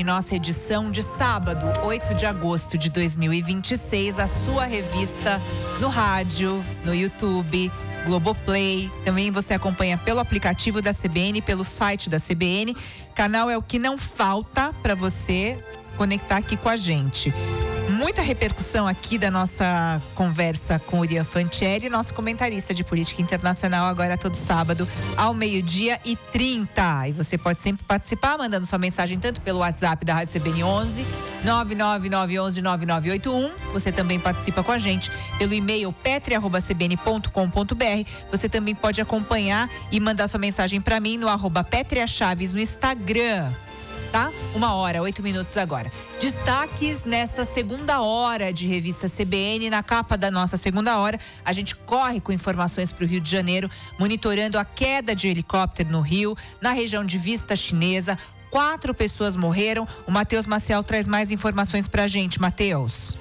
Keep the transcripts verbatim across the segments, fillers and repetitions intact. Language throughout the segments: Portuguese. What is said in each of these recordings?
em nossa edição de sábado, oito de agosto de dois mil e vinte e seis, a sua revista no rádio, no YouTube, Globoplay. Também você acompanha pelo aplicativo da C B N, pelo site da C B N. Canal é o que não falta para você conectar aqui com a gente. Muita repercussão aqui da nossa conversa com o Urian Fantieri, nosso comentarista de política internacional, agora todo sábado ao meio-dia e trinta. E você pode sempre participar mandando sua mensagem tanto pelo WhatsApp da Rádio C B N onze nove nove nove um um nove nove oito um. Você também participa com a gente pelo e-mail petri arroba c b n ponto com ponto b r. Você também pode acompanhar e mandar sua mensagem para mim no arroba Petria Chaves no Instagram. Tá? Uma hora, oito minutos agora. Destaques nessa segunda hora de revista C B N. Na capa da nossa segunda hora, a gente corre com informações para o Rio de Janeiro, monitorando a queda de helicóptero no Rio, na região de Vista Chinesa. Quatro pessoas morreram. O Matheus Maciel traz mais informações para a gente. Matheus.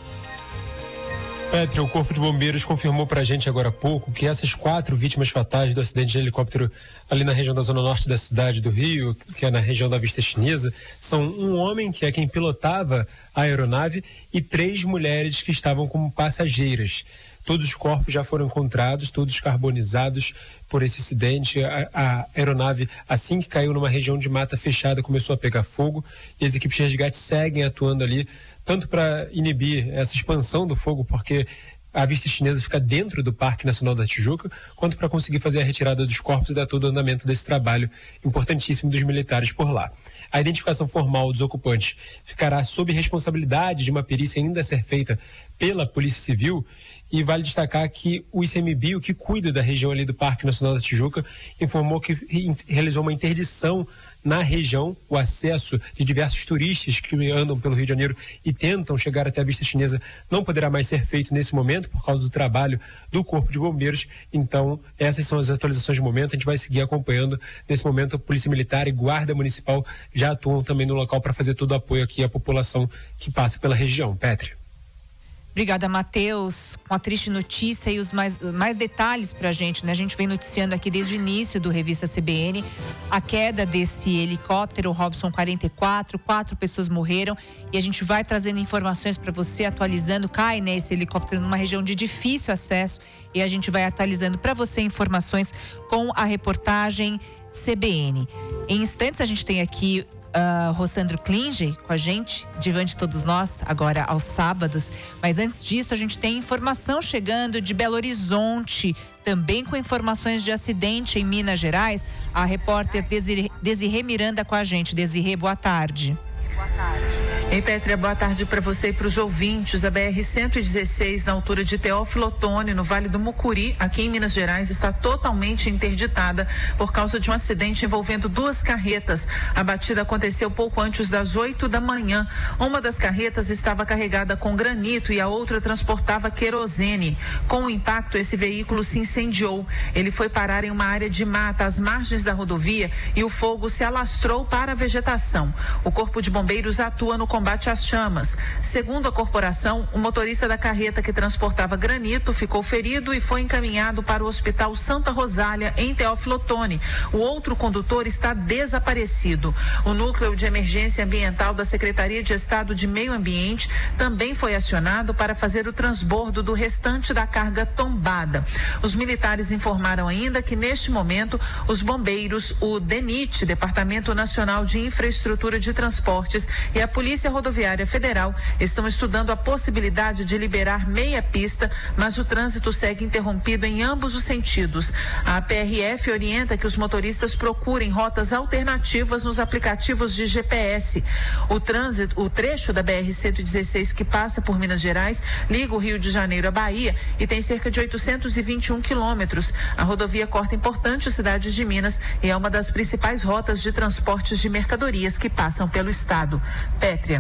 Petri, o Corpo de Bombeiros confirmou pra gente agora há pouco que essas quatro vítimas fatais do acidente de helicóptero ali na região da zona norte da cidade do Rio, que é na região da Vista Chinesa, são um homem, que é quem pilotava a aeronave, e três mulheres que estavam como passageiras. Todos os corpos já foram encontrados, todos carbonizados por esse acidente. A, a aeronave, assim que caiu numa região de mata fechada, começou a pegar fogo, e as equipes de resgate seguem atuando ali, tanto para inibir essa expansão do fogo, porque a Vista Chinesa fica dentro do Parque Nacional da Tijuca, quanto para conseguir fazer a retirada dos corpos e dar todo o andamento desse trabalho importantíssimo dos militares por lá. A identificação formal dos ocupantes ficará sob responsabilidade de uma perícia ainda a ser feita pela Polícia Civil, e vale destacar que o ICMBio, que cuida da região ali do Parque Nacional da Tijuca, informou que realizou uma interdição na região. O acesso de diversos turistas que andam pelo Rio de Janeiro e tentam chegar até a Vista Chinesa não poderá mais ser feito nesse momento por causa do trabalho do Corpo de Bombeiros. Então, essas são as atualizações de momento. A gente vai seguir acompanhando. Nesse momento, a Polícia Militar e Guarda Municipal já atuam também no local para fazer todo o apoio aqui à população que passa pela região. Petri. Obrigada, Matheus, com a triste notícia e os mais, mais detalhes pra gente, né? A gente vem noticiando aqui desde o início do Revista C B N a queda desse helicóptero, o Robson quarenta e quatro, quatro pessoas morreram, e a gente vai trazendo informações para você, atualizando. Cai, né, esse helicóptero numa região de difícil acesso, e a gente vai atualizando para você informações com a reportagem C B N. Em instantes a gente tem aqui Uh, Rossandro Klinger com a gente, diante de todos nós, agora aos sábados. Mas antes disso, a gente tem informação chegando de Belo Horizonte, também com informações de acidente em Minas Gerais. A repórter Desirê, Desirê Miranda com a gente. Desirê, boa tarde. Boa tarde. Ei, Pétria, boa tarde para você e para os ouvintes. A B R cento e dezesseis, na altura de Teófilo Otoni, no Vale do Mucuri, aqui em Minas Gerais, está totalmente interditada por causa de um acidente envolvendo duas carretas. A batida aconteceu pouco antes das oito da manhã. Uma das carretas estava carregada com granito e a outra transportava querosene. Com o impacto, esse veículo se incendiou. Ele foi parar em uma área de mata às margens da rodovia e o fogo se alastrou para a vegetação. O Corpo de Bombeiros atua no combate às chamas. Segundo a corporação, o motorista da carreta que transportava granito ficou ferido e foi encaminhado para o Hospital Santa Rosália, em Teófilo Otoni. O outro condutor está desaparecido. O Núcleo de Emergência Ambiental da Secretaria de Estado de Meio Ambiente também foi acionado para fazer o transbordo do restante da carga tombada. Os militares informaram ainda que, neste momento, os bombeiros, o DENIT, Departamento Nacional de Infraestrutura de Transportes, e a Polícia Rodoviária Federal estão estudando a possibilidade de liberar meia pista, mas o trânsito segue interrompido em ambos os sentidos. A P R F orienta que os motoristas procurem rotas alternativas nos aplicativos de G P S. O trânsito, o trecho da B R cento e dezesseis que passa por Minas Gerais liga o Rio de Janeiro à Bahia e tem cerca de oitocentos e vinte e um quilômetros. A rodovia corta importantes cidades de Minas e é uma das principais rotas de transportes de mercadorias que passam pelo estado. Pétria.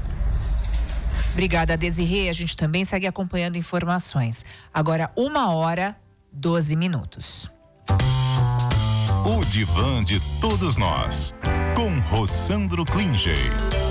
Obrigada, Desirê. A gente também segue acompanhando informações. Agora, uma hora, doze minutos. O Divã de Todos Nós, com Rossandro Klinger.